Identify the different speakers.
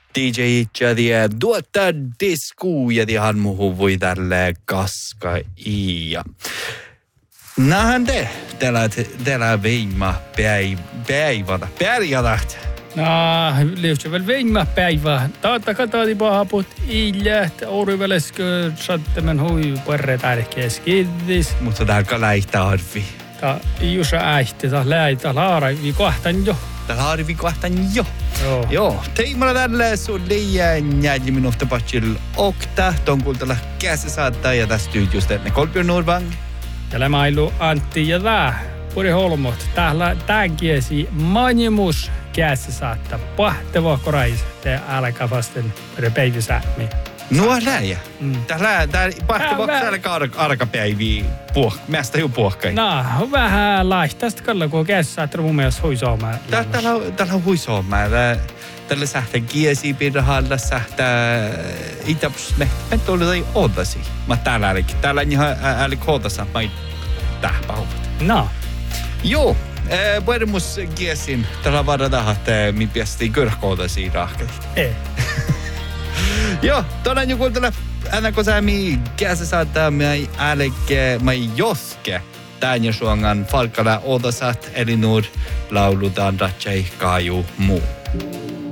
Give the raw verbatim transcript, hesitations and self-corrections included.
Speaker 1: D J Jadia tuottaa diskuu ja tihan muhu voi tälle kaska ja. Nähän te, tällä, tällä veimä päivänä, pärjätät.
Speaker 2: No, liuhtsa veel veimä päivä. Taata katadi pahaput iljät, oriväleskö sattemen hui parre tärkeäs kiddis.
Speaker 1: Mutta tää lähtää arvi.
Speaker 2: Ta jusa äihti, ta läitä laaraivi kohtan jo.
Speaker 1: Täällä arvi kohtan jo.
Speaker 2: Joo.
Speaker 1: Joo. Teimalla tällä sun liian jäji minusta patsil okta. Ton kuultella käsi saattaa ja tästä studios tänne Kolbjörn Nordvang.
Speaker 2: Ja lämailu Antti ja tää. Puri Holmot. Täällä tän kiesi manimus käsi saattaa. Pahteva korais. Te älkä vasten per päivisäämi.
Speaker 1: Nuo läjä.
Speaker 2: Mm.
Speaker 1: Täällä tää pahteva täällä arkapäiviä puh. Mästä ju puhkai.
Speaker 2: No, vähän laihtaista kalla, kun käsi saattaa mun mielestä huisaamaan.
Speaker 1: Täällä täällä on huisaamaan. Tällä sähtää kiesi pirhalla sähtää itäpus me me tuli odasi. Mä täällä eli täällä ihan äli koodassa mai tähpäuvat.
Speaker 2: No.
Speaker 1: Joo, eh puhumus kiesin tällä varata että mi piesti kyrkoodasi rahkeli.
Speaker 2: Ei.
Speaker 1: Joo, toinen joku tällä aina kun sä mi käsi saattaa mai älke mai joske. Tän ja suongan falkala odasat eli nuur laulutaan ratsai kaaju muu.